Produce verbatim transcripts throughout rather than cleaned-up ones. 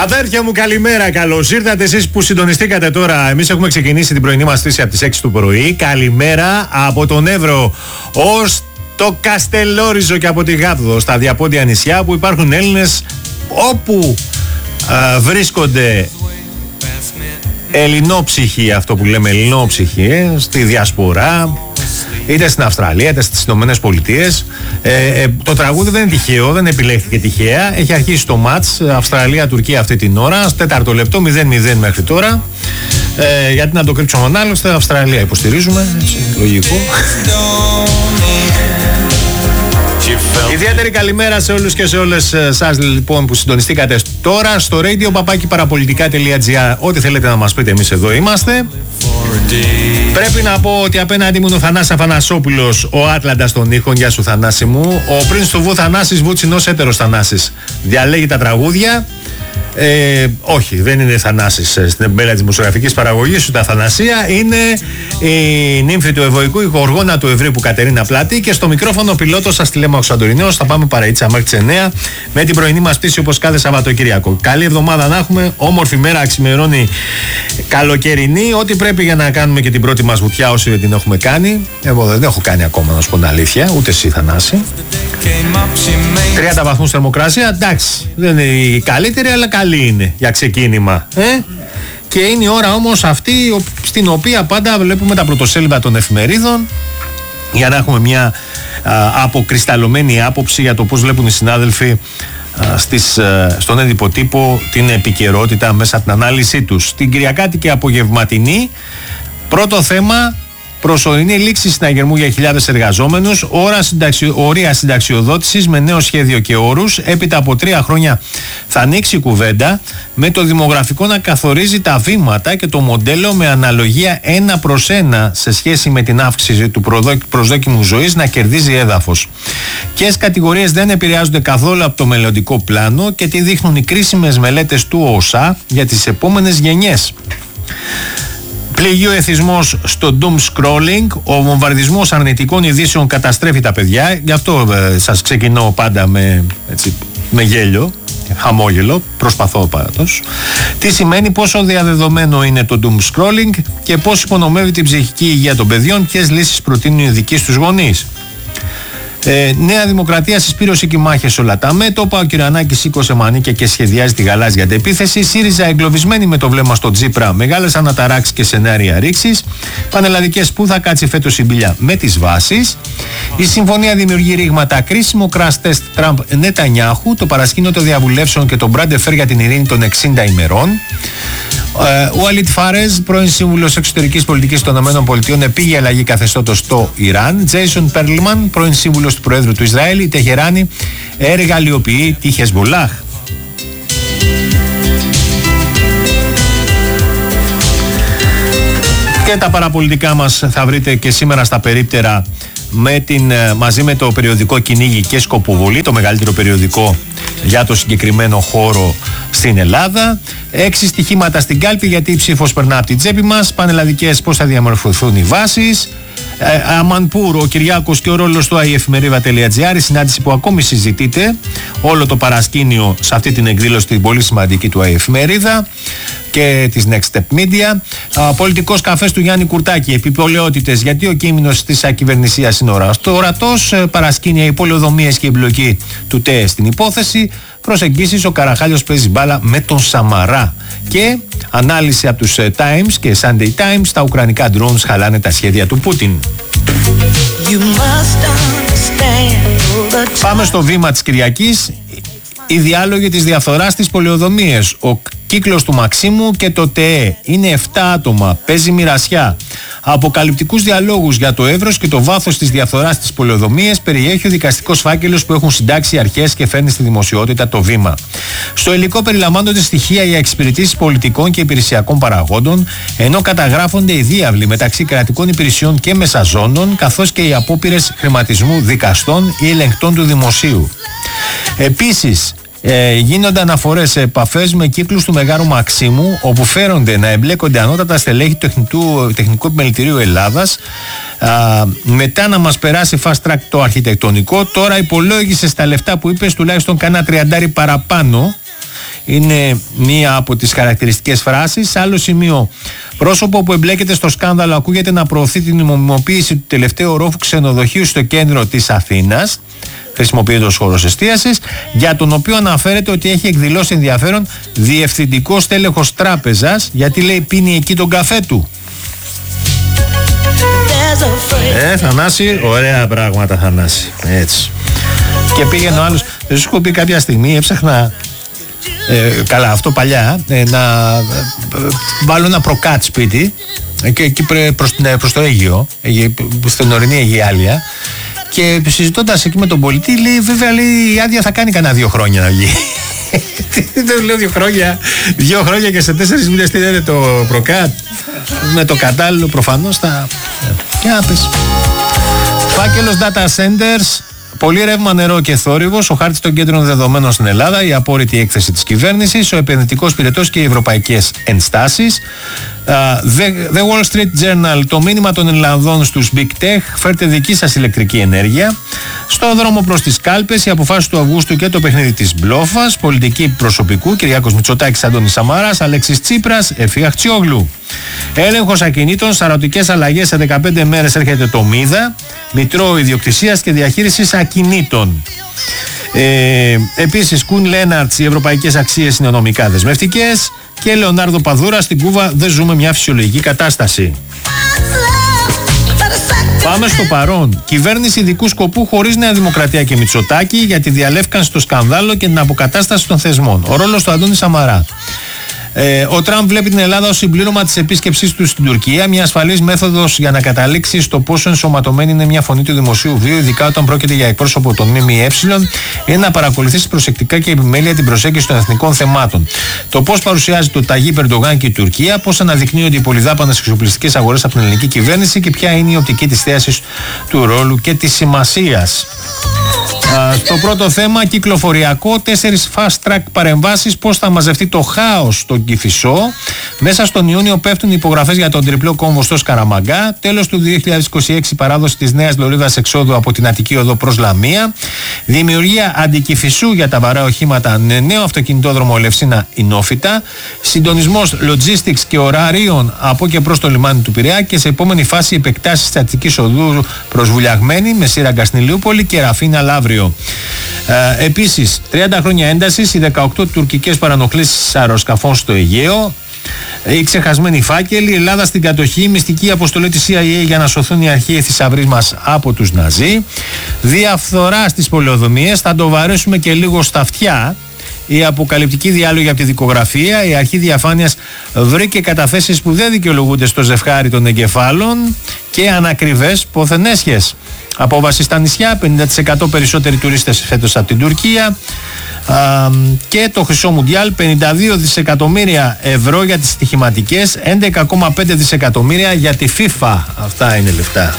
Αδέρφια μου, καλημέρα. Καλώς ήρθατε εσείς που συντονιστήκατε τώρα. Εμείς έχουμε ξεκινήσει την πρωινή μας στήση από τις έξι του πρωί. Καλημέρα από τον Εύρο ως το Καστελόριζο και από τη Γάπδο, στα διαπόντια νησιά, που υπάρχουν Έλληνες όπου α, βρίσκονται ελληνόψυχοι, αυτό που λέμε ελληνόψυχοι, ε, στη διασπορά, είτε στην Αυστραλία είτε στις Ηνωμένες Πολιτείες. Ε, ε, το τραγούδι δεν είναι τυχαίο, δεν επιλέχθηκε τυχαία. Έχει αρχίσει το μάτς Αυστραλία-Τουρκία αυτή την ώρα, στο τέταρτο λεπτό, μηδέν μηδέν μέχρι τώρα. Ε, γιατί να το κρύψουμε μόνο άλλο, στην Αυστραλία υποστηρίζουμε, έτσι, λογικό. Ιδιαίτερη καλημέρα σε όλους και σε όλες σας λοιπόν που συντονιστήκατε τώρα στο radio παπάκι παραπολιτικά τελεία τζι άρ. Ό,τι θέλετε να μας πείτε, εμείς εδώ είμαστε. Πρέπει να πω ότι απέναντί μου είναι ο Θανάσης Αφανασόπουλος, ο Άτλαντας των ήχων. Γεια σου Θανάση μου. Ο πrince του Βου Θανάσης Βουτσινός έτερος Θανάσης. Διαλέγει τα τραγούδια. Ε, όχι, δεν είναι Θανάσης στην εμπέλα της δημοσιογραφικής παραγωγής, ούτε Αθανασία. Είναι η νύμφη του Ευωικού, η γοργόνα του Ευρύπου Κατερίνα Πλάτη. Και στο μικρόφωνο ο πιλότος σας Τηλέμαχος Αντωρινέος. Θα πάμε παραίτσα μέχρι τις εννιά με την πρωινή μας πτήση όπως κάθε Σαββατοκύριακο. Καλή εβδομάδα να έχουμε, όμορφη μέρα, αξιμερώνει καλοκαιρινή. Ό,τι πρέπει για να κάνουμε και την πρώτη μας βουτιά όσοι δεν την έχουμε κάνει. Εγώ δεν έχω κάνει ακόμα, να σου πω την αλήθεια, ούτε εσύ Θανάση. τριάντα βαθμούς θερμοκρασία, εντάξει, δεν είναι η καλύτερη, αλλά καλή είναι για ξεκίνημα. Ε? Και είναι η ώρα όμως αυτή στην οποία πάντα βλέπουμε τα πρωτοσέλιδα των εφημερίδων για να έχουμε μια α, αποκρισταλωμένη άποψη για το πώς βλέπουν οι συνάδελφοι α, στις, α, στον έντυπο τύπο την επικαιρότητα μέσα από την ανάλυση τους. Την Κυριακάτικη απογευματινή, πρώτο θέμα, προσωρινή λήξη συναγερμού για χιλιάδες εργαζόμενους, ώρα συνταξιο, ορία συνταξιοδότησης με νέο σχέδιο και όρους. Έπειτα από τρία χρόνια θα ανοίξει η κουβέντα, με το δημογραφικό να καθορίζει τα βήματα και το μοντέλο με αναλογία ένα προς ένα σε σχέση με την αύξηση του προσδόκιμου ζωής να κερδίζει έδαφος. Ποιες κατηγορίες δεν επηρεάζονται καθόλου από το μελλοντικό πλάνο και τι δείχνουν οι κρίσιμες μελέτες του ΟΣΑ για τις επόμενες γενιές. Πληγεί ο εθισμός στο doom scrolling, ο βομβαρδισμός αρνητικών ειδήσεων καταστρέφει τα παιδιά, γι' αυτό ε, σας ξεκινώ πάντα με, έτσι, με γέλιο, χαμόγελο, προσπαθώ πάντως. Τι σημαίνει, πόσο διαδεδομένο είναι το doom scrolling και πώς υπονομεύει την ψυχική υγεία των παιδιών, ποιες λύσεις προτείνουν οι ειδικοί στους γονείς. Ε, Νέα Δημοκρατία συσπήρωση και μάχες σε όλα τα μέτωπα. Ο Κυριανάκης σήκωσε μανίκια και σχεδιάζει τη γαλάζια αντεπίθεση. ΣΥΡΙΖΑ εγκλωβισμένη με το βλέμμα στο Τζίπρα. Μεγάλες αναταράξεις και σενάρια ρήξης. Πανελλαδικές που θα κάτσει φέτος η μπίλια με τις βάσεις. Η συμφωνία δημιουργεί ρήγματα. Κρίσιμο crash test Τραμπ Νετανιάχου. Το παρασκήνιο των διαβουλεύσεων και τον Μπραντεφέρ για την ειρήνη των εξήντα ημερών. Ο Αλίτ Φάρεζ, πρώην σύμβουλος εξωτερικής πολιτικής των ΗΠΑ, επήγε αλλαγή καθεστώτος στο Ιράν. Τζέισον Πέρλμαν, πρώην σύμβουλος του Προέδρου του Ισραήλ, η Τεχεράνη εργαλειοποιεί τη Χεσμολάχ. Και τα παραπολιτικά μας θα βρείτε και σήμερα στα περίπτερα με την, μαζί με το περιοδικό Κυνήγι και Σκοποβολή, το μεγαλύτερο περιοδικό για το συγκεκριμένο χώρο στην Ελλάδα. Έξι στοιχήματα στην κάλπη γιατί η ψήφος περνά από την τσέπη μας. Πανελλαδικές, πώς θα διαμορφωθούν οι βάσεις. Ε, Αμανπούρ, ο Κυριάκος και ο ρόλος του άι εφημερίδα τελεία τζι άρ, η συνάντηση που ακόμη συζητείται, όλο το παρασκήνιο σε αυτή την εκδήλωση την πολύ σημαντική του άι εφημερίδα και της Next Step Media. Α, πολιτικός καφές του Γιάννη Κουρτάκη, επιπολαιότητες γιατί ο κείμενος της ακυβερνησίας είναι ορατός. Παρασκήνια, οι πολεοδομίες και η εμπλοκή του ΤΕ στην υπόθεση. Προσεγγίσεις, ο Καραχάλιος παίζει μπάλα με τον Σαμαρά. Και ανάλυση από τους Times και Sunday Times, τα ουκρανικά drones χαλάνε τα σχέδια του Πούτιν. Πάμε στο βήμα της Κυριακής. Οι διάλογοι της διαφθοράς στις πολεοδομίες. Ο κύκλος του Μαξίμου και το ΤΕΕ. Είναι επτά άτομα. Παίζει μοιρασιά. Αποκαλυπτικούς διαλόγους για το εύρος και το βάθος της διαφθοράς στις πολεοδομίες περιέχει ο δικαστικός φάκελος που έχουν συντάξει οι αρχές και φέρνει στη δημοσιότητα το βήμα. Στο υλικό περιλαμβάνονται στοιχεία για εξυπηρετήσεις πολιτικών και υπηρεσιακών παραγόντων, ενώ καταγράφονται οι διάβλοι μεταξύ κρατικών υπηρεσιών και μεσαζόντων, καθώς και οι απόπειρες χρηματισμού δικαστών ή ελεγκτών του δημοσίου. Επίσης, Ε, γίνονται αναφορές σε επαφές με κύκλους του Μεγάρου Μαξίμου, όπου φέρονται να εμπλέκονται ανώτατα στελέχη του τεχνικού, τεχνικού επιμελητηρίου Ελλάδας. Α, μετά να μας περάσει fast track το αρχιτεκτονικό, τώρα υπολόγισε στα λεφτά που είπες τουλάχιστον κάνα τριαντάρι παραπάνω είναι μία από τις χαρακτηριστικές φράσεις. Σε άλλο σημείο, πρόσωπο που εμπλέκεται στο σκάνδαλο ακούγεται να προωθεί την νομιμοποίηση του τελευταίου ορόφου ξενοδοχείου στο κέντρο της Αθήνας, χρησιμοποιείται ως χώρος εστίασης, για τον οποίο αναφέρεται ότι έχει εκδηλώσει ενδιαφέρον διευθυντικός τέλεχος τράπεζας, γιατί λέει πίνει εκεί τον καφέ του. Ε, Θανάση, ωραία πράγματα, Θανάση. Έτσι. Και πήγαινε ο άλλος, δεν σου έχω πει κάποια στιγμή, έψαχνα. Ε, καλά, αυτό παλιά, ε, να ε, βάλω ένα προκάτ σπίτι, ε, και εκεί προς, προς το Αίγυο, ε, στην ορεινή Αιγιάλια. Και συζητώντας εκεί με τον πολιτή, λέει, βέβαια, λέει, η άδεια θα κάνει κανένα δύο χρόνια να βγει. Δεν λέω δύο χρόνια. Δύο χρόνια και σε τέσσερις μήνες τι λένε το προκάτ. Με το κατάλληλο προφανώς θα. Για πες. Φάκελος data centers. Πολύ ρεύμα, νερό και θόρυβος, ο χάρτης των κέντρων δεδομένων στην Ελλάδα, η απόρριτη έκθεση της κυβέρνησης, ο επενδυτικός πυρετός και οι ευρωπαϊκές ενστάσεις. Uh, The, The Wall Street Journal, το μήνυμα των Ελλανδών στους Big Tech, φέρτε δική σας ηλεκτρική ενέργεια. Στο δρόμο προς τις κάλπες, οι αποφάσεις του Αυγούστου και το παιχνίδι της μπλόφας, πολιτική προσωπικού, Κυριάκος Μητσοτάκης, Αντώνης Σαμάρας, Αλέξης Τσίπρας, Εφή Αχτσιόγλου. Έλεγχος ακινήτων, σαρωτικές αλλαγές σε δεκαπέντε μέρες έρχεται το ΜΙΔΑ, Μητρό Ιδιοκτησίας και Διαχείρισης Ακινήτων. Ε, επίσης, Κουν Λέναρτς, οι ευρωπαϊκές αξίες είναι νομικά δεσμευτικές, και Λεωνάρδο Παδούρα, στην Κούβα δεν ζούμε μια φυσιολογική κατάσταση. Πάμε στο παρόν. Κυβέρνηση ειδικού σκοπού χωρίς Νέα Δημοκρατία και Μητσοτάκη για τη διαλεύκανση στο σκανδάλο και την αποκατάσταση των θεσμών. Ο ρόλος του Αντώνη Σαμαρά. Ε, ο Τραμπ βλέπει την Ελλάδα ως συμπλήρωμα της επίσκεψής του στην Τουρκία, μια ασφαλής μέθοδος για να καταλήξει στο πόσο ενσωματωμένη είναι μια φωνή του δημοσίου βίου, ειδικά όταν πρόκειται για εκπρόσωπο των ΜΜΕ, είναι να παρακολουθήσει προσεκτικά και επιμέλεια την προσέγγιση των εθνικών θεμάτων. Το πώς παρουσιάζει το Ταγί Ερντογάν και η Τουρκία, πώς αναδεικνύονται οι πολυδάπανες εξοπλιστικές αγορές από την ελληνική κυβέρνηση και ποια είναι η οπτική της θέασης του ρόλου και της σημασίας. Στο πρώτο θέμα, κυκλοφοριακό, τέσσερις fast track παρεμβάσεις, πώς θα μαζευτεί το χάος στον Κηφισό. Μέσα στον Ιούνιο πέφτουν οι υπογραφές για τον τριπλό κόμβο στο Σκαραμαγκά. Τέλος του δύο χιλιάδες είκοσι έξι, παράδοση της νέας λωρίδας εξόδου από την Αττική Οδό προς Λαμία. Δημιουργία αντικηφισού για τα βαρέα οχήματα, νέο αυτοκινητόδρομο Ελευσίνα Ινόφυτα. Συντονισμός logistics και ωραρίων από και προς το λιμάνι του Πειραιά. Και σε επόμενη φάση επεκτάσεις της Αττικής Οδού προς Βουλιαγμένη με σύραγγα στην Ηλιούπολη και Ραφίνα Λαύριο. Ε, επίσης, τριάντα χρόνια έντασης, οι δεκαοκτώ τουρκικές παρανοχλήσεις αεροσκαφών στο Αιγαίο, οι ξεχασμένοι φάκελοι, η Ελλάδα στην κατοχή, η μυστική αποστολή της σι άι έι για να σωθούν οι αρχαίοι θησαυροί μας από τους Ναζί, διαφθορά στις πολεοδομίες, θα το βαρέσουμε και λίγο στα αυτιά. Η αποκαλυπτική διάλογη από τη δικογραφία, η αρχή διαφάνειας βρήκε καταθέσεις που δεν δικαιολογούνται στο ζευγάρι των εγκεφάλων και ανακριβές ποθενέσχες. Απόβαση στα νησιά, πενήντα τοις εκατό περισσότεροι τουρίστες φέτος από την Τουρκία. Α, και το Χρυσό Μουντιάλ, πενήντα δύο δισεκατομμύρια ευρώ για τις στοιχηματικές, έντεκα κόμμα πέντε δισεκατομμύρια για τη FIFA. Αυτά είναι λεφτά.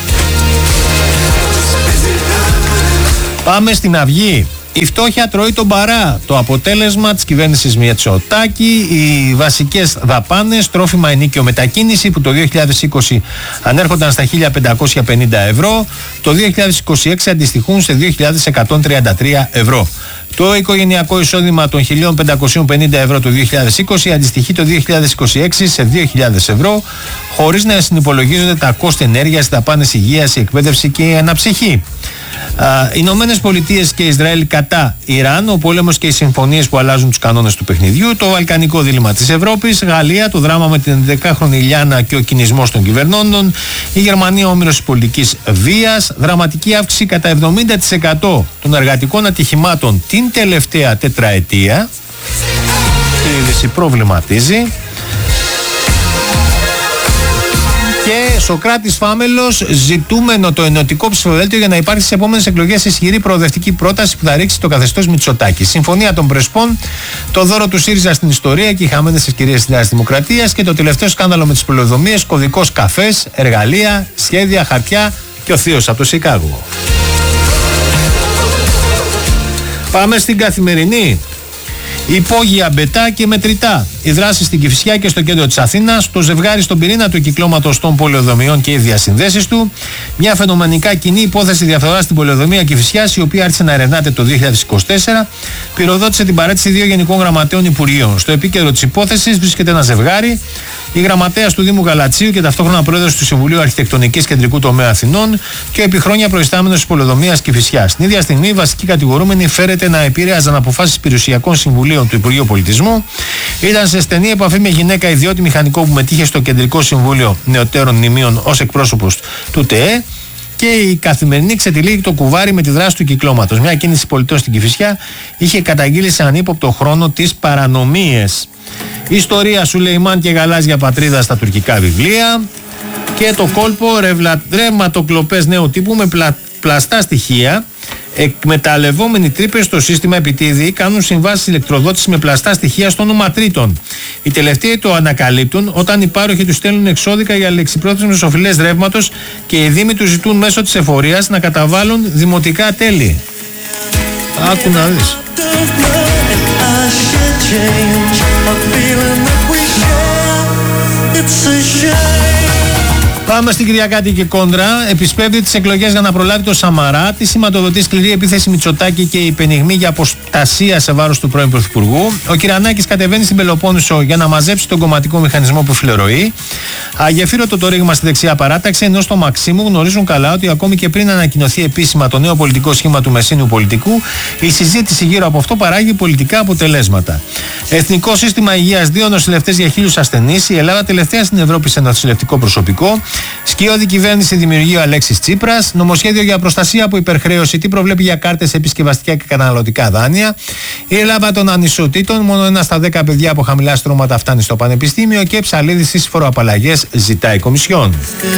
Πάμε στην Αυγή. Η φτώχεια τρώει τον παρά. Το αποτέλεσμα της κυβέρνησης Μητσοτάκη, οι βασικές δαπάνες, τρόφιμα, ενοίκιο, μετακίνηση, που το δύο χιλιάδες είκοσι ανέρχονταν στα χίλια πεντακόσια πενήντα ευρώ, το δύο χιλιάδες είκοσι έξι αντιστοιχούν σε δύο χιλιάδες εκατόν τριάντα τρία ευρώ. Το οικογενειακό εισόδημα των χίλια πεντακόσια πενήντα ευρώ το δύο χιλιάδες είκοσι αντιστοιχεί το δύο χιλιάδες είκοσι έξι σε δύο χιλιάδες ευρώ, χωρίς να συνυπολογίζονται τα κόστη ενέργειας, τα δαπάνες υγείας, η εκπαίδευση και η αναψυχή. Οι Ηνωμένες Πολιτείες και Ισραήλ κατά Ιράν, ο πόλεμος και οι συμφωνίες που αλλάζουν τους κανόνες του παιχνιδιού, το βαλκανικό δίλημμα της Ευρώπης, Γαλλία, το δράμα με την δεκάχρονη Ιλιάνα και ο κινησμός των κυβερνώντων, η Γερμανία όμηρος της πολιτικής βίας, δραματική αύξηση κατά εβδομήντα τοις εκατό των εργατικών ατυχημάτων την τελευταία τετραετία. Η είδηση προβληματίζει. Και Σωκράτης Φάμελος, ζητούμενο το ενωτικό ψηφοδέλτιο για να υπάρχει στις επόμενες εκλογές ισχυρή προοδευτική πρόταση που θα ρίξει το καθεστώς Μητσοτάκη. Συμφωνία των Πρεσπών, το δώρο του ΣΥΡΙΖΑ στην ιστορία και οι χαμένες ευκαιρίες της Νέας Δημοκρατίας και το τελευταίο σκάνδαλο με τις πολεοδομίες, κωδικός καφές, εργαλεία, σχέδια, χαρτιά και ο θείος από το Σικάγο. Πάμε στην Καθημερινή. Υπόγεια μπετά και μετρητά. Οι δράσεις στην Κηφισιά και στο κέντρο της Αθήνας, το ζευγάρι στον πυρήνα του κυκλώματος των πολεοδομιών και οι διασυνδέσεις του, μια φαινομενικά κοινή υπόθεση διαφθοράς στην πολεοδομία Κηφισιάς, η οποία άρχισε να ερευνάται το δύο χιλιάδες είκοσι τέσσερα, πυροδότησε την παρέτηση δύο γενικών γραμματέων Υπουργείων. Στο επίκεντρο της υπόθεσης βρίσκεται ένα ζευγάρι, η γραμματέας του Δήμου Γαλατσίου και ταυτόχρονα πρόεδρος του Συμβουλίου Αρχιτεκτονικής Κεντρικού Τομέα Αθηνών και επί χρόνια προϊστάμενος της πολεοδομίας Κηφισιάς. Την ίδια στιγμή, οι βασικοί κατηγορούμενοι φέρεται να επηρέαζαν αποφάσεις περιουσιακών συμβουλίων του Υπουργείου Πολιτισμού, ήταν σε στενή επαφή με γυναίκα ιδιώτη μηχανικό που μετήχε στο Κεντρικό Συμβούλιο Νεωτέρων Μνημείων ως εκπρόσωπος του ΤΕΕ. Και η Καθημερινή ξετυλίγει το κουβάρι με τη δράση του κυκλώματος. Μια κίνηση πολιτών στην Κηφισιά είχε καταγγείλει σε ανύποπτο χρόνο τις παρανομίες. Ιστορία Σουλεϊμάν και γαλάζια πατρίδα στα τουρκικά βιβλία. Και το κόλπο ρευματοκλοπές νέου τύπου με πλα, πλαστά στοιχεία. Εκμεταλλευόμενοι τρύπες στο σύστημα επιτίδη κάνουν συμβάσεις ηλεκτροδότησης με πλαστά στοιχεία στο όνομα τρίτων. Οι τελευταίοι το ανακαλύπτουν όταν οι πάροχοι τους στέλνουν εξώδικα για λεξιπρόθεσμες οφειλές ρεύματος και οι δήμοι τους ζητούν μέσω της εφορίας να καταβάλουν δημοτικά τέλη. Άκου να δεις. Πάμε στην Κυριακάτικη κόντρα. Επισπεύδει τις εκλογές για να προλάβει το Σαμαρά. Τη σηματοδοτεί σκληρή επίθεση Μητσοτάκη και η πενιγμή για αποστασία σε βάρος του πρώην Πρωθυπουργού. Ο Κυρανάκης κατεβαίνει στην Πελοπόννησο για να μαζέψει τον κομματικό μηχανισμό που φιλερωεί. Αγεφύρωτο το ρήγμα στη δεξιά παράταξη, ενώ στο Μαξίμου γνωρίζουν καλά ότι ακόμη και πριν ανακοινωθεί επίσημα το νέο πολιτικό σχήμα του μεσίνου πολιτικού, η συζήτηση γύρω από αυτό παράγει πολιτικά αποτελέσματα. Εθνικό σύστημα υγείας, δύο νοσηλευτές για χίλιους ασθενείς. Η Ελλάδα τελευταία στην Ευρώπη σε νοσηλευτικό προσωπικό. Σκιώδη κυβέρνηση δημιουργεί ο Αλέξης Τσίπρας. Νομοσχέδιο για προστασία από υπερχρέωση. Τι προβλέπει για κάρτες επισκευαστικά και καταναλωτικά δάνεια. Η Ελλάδα των ανισοτήτων. Μόνο ένα στα δέκα παιδιά από χαμηλά στρώματα φτάνει στο πανεπιστήμιο. Και Ψαλίδης στις φοροαπαλλαγές ζητάει κομισιόν.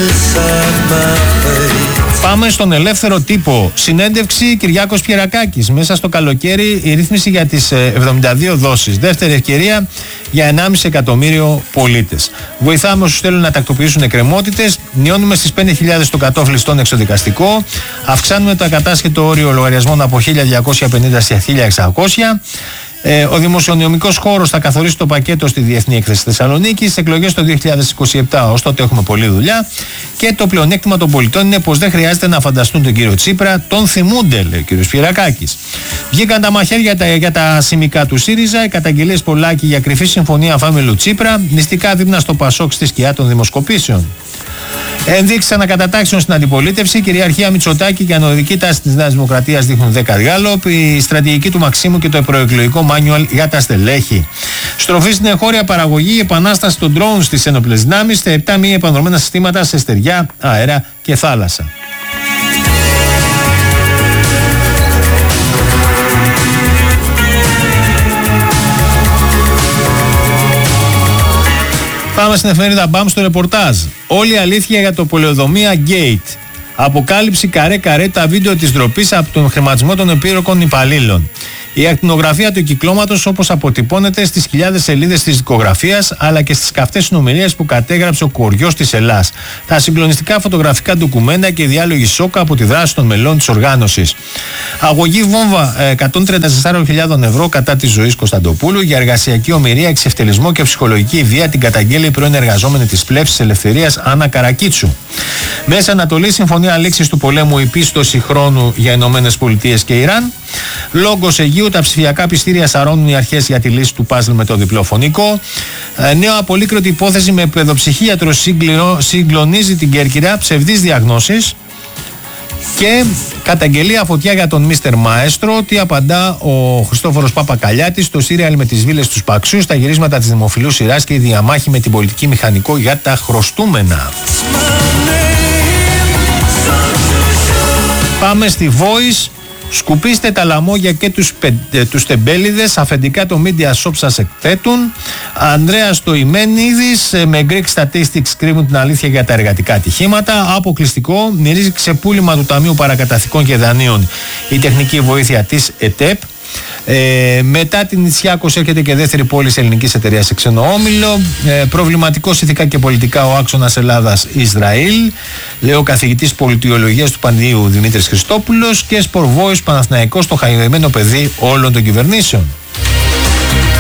Πάμε στον ελεύθερο τύπο. Συνέντευξη Κυριάκος Πιερακάκης. Μέσα στο καλοκαίρι η ρύθμιση για τις εβδομήντα δύο δόσεις. Δεύτερη ευκαιρία για ενάμιση εκατομμύριο πολίτες. Βοηθάμε όσους θέλουν να τακτοποιήσουν εκκρεμότητες. Μειώνουμε στις πέντε χιλιάδες το κατόφλι στον εξωδικαστικό. Αυξάνουμε το ακατάσχετο όριο λογαριασμών από χίλια διακόσια πενήντα σε χίλια εξακόσια. Ε, ο δημοσιονομικός χώρος θα καθορίσει το πακέτο στη Διεθνή Έκθεση Θεσσαλονίκης. Στις εκλογές το δύο χιλιάδες είκοσι επτά, ως τότε έχουμε πολλή δουλειά. Και το πλεονέκτημα των πολιτών είναι πως δεν χρειάζεται να φανταστούν τον κύριο Τσίπρα, τον θυμούνται, λέει ο κύριος Πιερακάκης. Βγήκαν τα μαχαίρια τα, για τα σημικά του ΣΥΡΙΖΑ, οι καταγγελίες Πολάκη για κρυφή συμφωνία Φάμιλου Τσίπρα, μυστικά δείπνα στο Πασόκ στη σκιά των δημοσκοπήσεων. Ενδείξεις ανακατατάξεων στην αντιπολίτευση, κυριαρχία Μητσοτάκη και ανωδική τάση της Νέας Δημοκρατίας δείχνουν δέκα διάλογο, η στρατηγική του Μαξίμου και το προεκλογικό μάνιουαλ για τα στελέχη. Στροφή στην εγχώρια παραγωγή, επανάσταση των ντρόουν στις ένοπλες δυνάμεις, σε επτά μη επανδρομένα συστήματα σε στεριά, αέρα και θάλασσα. Πάμε στην εφημερίδα Μπαμ στο ρεπορτάζ. Όλη η αλήθεια για το πολεοδομία Gate. Αποκάλυψη καρέ-καρέ τα βίντεο της ντροπής από τον χρηματισμό των επίρροκων υπαλλήλων. Η ακτινογραφία του κυκλώματος όπως αποτυπώνεται στις χιλιάδες σελίδες της δικογραφίας αλλά και στις καυτές συνομιλίες που κατέγραψε ο κοριός της Ελλάς. Τα συγκλονιστικά φωτογραφικά ντοκουμέντα και διάλογοι σόκα από τη δράση των μελών της οργάνωσης. Αγωγή βόμβα εκατόν τριάντα τέσσερις χιλιάδες ευρώ κατά της ζωής Κωνσταντοπούλου για εργασιακή ομηρία, εξευτελισμό και ψυχολογική βία την καταγγέλει η πρώην εργαζόμενη της Πλεύσης Ελευθερίας Άννα Καρακίτσου. Μέσα Ανατολή, συμφωνία λήξης του πολέμου, η πίστοση χρόνου για Ηνωμένες Πολιτείες και Ιράν. Λόγος Αιγείου, τα ψηφιακά πιστήρια σαρώνουν οι αρχές για τη λύση του παζλ με το διπλό φωνικό. Ε, νέο απολύκροτη υπόθεση με παιδοψυχίατρο συγκλονίζει την Κέρκυρα, ψευδείς διαγνώσεις. Και καταγγελία φωτιά για τον Μίστερ Μαέστρο. Τι απαντά ο Χριστόφορος Παπακαλιάτης στο σύριαλ με τις βίλες του Παξιού, στα γυρίσματα της δημοφιλούς σειράς και η διαμάχη με την πολιτική μηχανικό για τα χρωστούμενα. Πάμε στη Voice. Σκουπίστε τα λαμόγια και τους, πε, τους τεμπέληδες, αφεντικά το Media Shop σας εκθέτουν. Ανδρέας Τοϊμένιδης με Greek Statistics κρύβουν την αλήθεια για τα εργατικά ατυχήματα. Αποκλειστικό, μυρίζει ξεπούλημα του Ταμείου Παρακαταθήκων και Δανείων η τεχνική βοήθεια της ΕΤΕΠ. Ε, μετά την Ιτσιάκος έρχεται και δεύτερη πόλη ελληνικής εταιρείας σε ξένο όμιλο. Ε, προβληματικός ηθικά και πολιτικά ο άξονας Ελλάδας-Ισραήλ, λέει ο καθηγητής πολιτιολογίας του Πανδείου Δημήτρης Χριστόπουλος. Και Sport Voice, Παναθηναϊκός, το χαϊδεμένο παιδί όλων των κυβερνήσεων.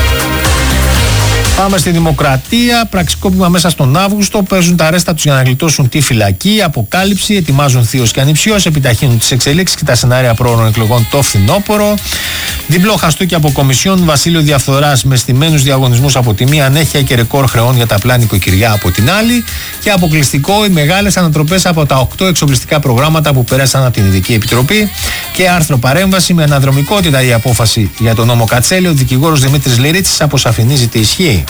Πάμε στη Δημοκρατία. Πραξικόπημα μέσα στον Αύγουστο. Παίζουν τα ρέστα τους για να γλιτώσουν τη φυλακή. Αποκάλυψη. Ετοιμάζουν θείος και ανιψιός. Επιταχύνουν τις εξελίξεις και τα σενάρια πρόωρων εκλογών το φθινόπωρο. Διπλό χαστούκι από Κομισιόν. Βασίλειο διαφθοράς με στημένους διαγωνισμούς από τη μία. Ανέχεια και ρεκόρ χρεών για τα απλά νοικοκυριά από την άλλη. Και αποκλειστικό οι μεγάλες ανατροπές από τα οκτώ εξοπλιστικά προγράμματα που πέρασαν από την Ειδική Επιτροπή. Και άρθρο παρέμβαση με αναδρομικότητα η απόφαση για τον νόμο Κατσέλη. Ο δικηγόρος Δημήτρης Λυρίτσης αποσαφηνίζει τη ισχύ.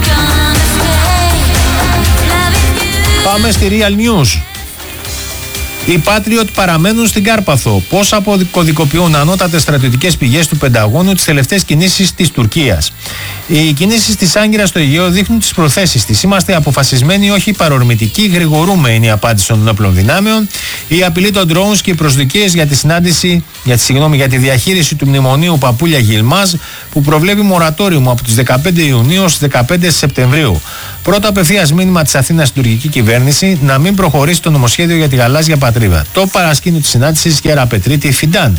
Πάμε στη Real News. Οι Patriot παραμένουν στην Κάρπαθο. Πώς αποκωδικοποιούν ανώτατες στρατιωτικές πηγές του Πενταγώνου τις τελευταίες κινήσεις της Τουρκίας. Οι κινήσεις της Άγκυρας στο Αιγαίο δείχνουν τις προθέσεις της. Είμαστε αποφασισμένοι, όχι παρορμητικοί, γρηγορούμε, είναι η απάντηση των ενόπλων δυνάμεων. Η απειλή των drones και οι προσδοκίες για τη συνάντηση, για τη, συγγνώμη, για τη διαχείριση του μνημονίου Παπούλια Γιλμάζ, που προβλέπει μορατόριο από τις δεκαπέντε Ιουνίου στις δεκαπέντε Σεπτεμβρίου. Πρώτο απευθείας μήνυμα της Αθήνας στην τουρκική κυβέρνηση να μην προχωρήσει το νομοσχέδιο για τη γαλάζια πατρίδα. Το παρασκήνιο της συνάντησης Γέρα Πετρίτη Φιντάν.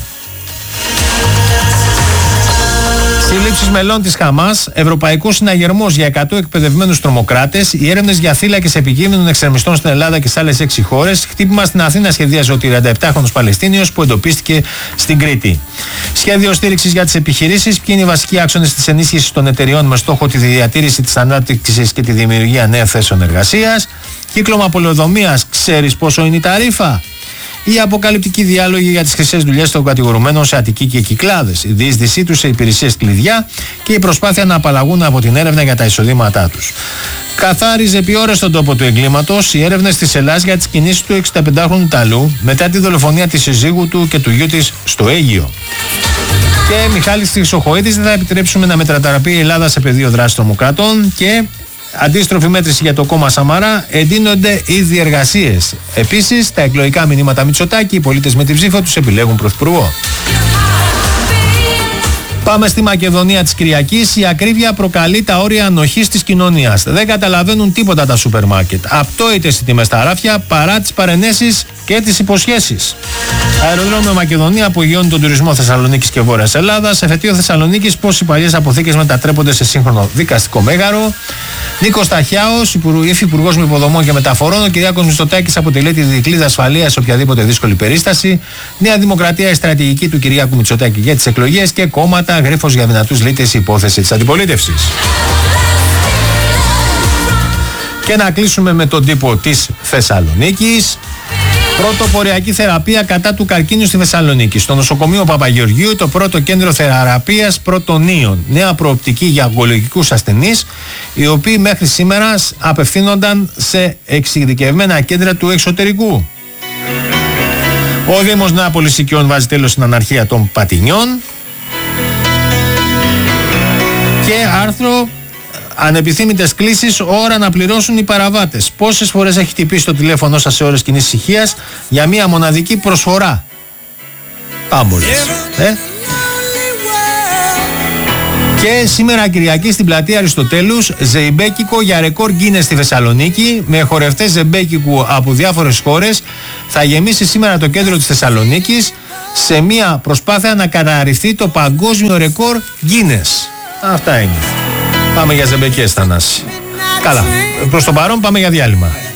Σύλληψης μελών της Χαμάς, ευρωπαϊκός συναγερμός για εκατό εκπαιδευμένους τρομοκράτες, οι έρευνες για θύλακες επικίνδυνων εξτρεμιστών στην Ελλάδα και σε άλλες έξι χώρες, χτύπημα στην Αθήνα σχεδίαζε ο τριάντα επτάχρονος Παλαιστίνιος που εντοπίστηκε στην Κρήτη. Σχέδιο στήριξης για τις επιχειρήσεις, ποιοι είναι οι βασικοί άξονες της ενίσχυσης των εταιριών με στόχο τη διατήρηση της ανάπτυξης και τη δημιουργία νέων θέσεων εργασίας. Κύκλωμα πολεοδομίας, ξέρεις πόσο είναι η ταρίφα? Οι αποκαλυπτικοί διάλογοι για τις χρυσές δουλειές των κατηγορουμένων σε Αττική και Κυκλάδες, η διείσδυσή τους σε υπηρεσίες κλειδιά και η προσπάθεια να απαλλαγούν από την έρευνα για τα εισοδήματά τους. Καθάριζε επί ώρες στον τόπο του εγκλήματος οι έρευνες της Ελλάδας για τις κινήσεις του εξηνταπεντάχρονου Ιταλού μετά τη δολοφονία της συζύγου του και του γιού της στο Αίγυο. Και Μιχάλης Χρυσοχοΐδης, δεν θα επιτρέψουμε να μετατραπεί η Ελλάδα σε πεδίο δράσης τρομοκρατών. Και αντίστροφη μέτρηση για το κόμμα Σαμαρά, εντείνονται οι διεργασίες. Επίσης, τα εκλογικά μηνύματα Μητσοτάκη, οι πολίτες με την ψήφο τους επιλέγουν πρωθυπουργό. Πάμε στη Μακεδονία της Κυριακής. Η ακρίβεια προκαλεί τα όρια ανοχής της κοινωνίας. Δεν καταλαβαίνουν τίποτα τα σούπερ μάρκετ. Απτόητες οι τιμές στα ράφια παρά τις παρενέσεις και τις υποσχέσεις. Αεροδρόμιο Μακεδονία απογειώνει τον τουρισμό Θεσσαλονίκης και Βόρειας Ελλάδας. Εφετείο Θεσσαλονίκης, πώς οι παλιές αποθήκες μετατρέπονται σε σύγχρονο δικαστικό μέγαρο. Νίκος Ταχιάος, υφυπουργός με υποδομών και μεταφορών. Ο Κυριάκος Μητσοτάκης αποτελεί τη δικλείδα ασφαλείας σε οποιαδήποτε δύσκολη περίσταση. Νέα Δημοκρατία, η στρατηγική του Κυριάκου Μητσοτάκη για τις εκλογές. Και κόμματα, γρίφος για δυνατούς λύτες, η υπόθεση της αντιπολίτευσης. Και να κλείσουμε με τον τύπο της Θεσσαλονίκης. Πρωτοποριακή θεραπεία κατά του καρκίνου στη Θεσσαλονίκη. Στο νοσοκομείο Παπαγεωργίου, το πρώτο κέντρο θεραπείας πρωτονίων. Νέα προοπτική για ογκολογικούς ασθενείς, οι οποίοι μέχρι σήμερα απευθύνονταν σε εξειδικευμένα κέντρα του εξωτερικού. Ο Δήμος Νεάπολης Οικειών βάζει τέλος στην αναρχία των πατινιών. Και άρθρο: ανεπιθύμητες κλήσεις, ώρα να πληρώσουν οι παραβάτες. Πόσες φορές έχει χτυπήσει το τηλέφωνο σας σε ώρες κοινής ησυχίας για μία μοναδική προσφορά? Πάμπολες. Ε? Και σήμερα Κυριακή στην πλατεία Αριστοτέλους, ζεϊμπέκικο για ρεκόρ Γκίνες στη Θεσσαλονίκη, με χορευτές ζεϊμπέκικου από διάφορες χώρες. Θα γεμίσει σήμερα το κέντρο της Θεσσαλονίκης σε μία προσπάθεια να καταρριφθεί το παγκόσμιο ρεκόρ Γκίνες. Αυτά είναι. Πάμε για ζεμπεκές, Θανάση. Καλά. Προς το παρόν πάμε για διάλειμμα.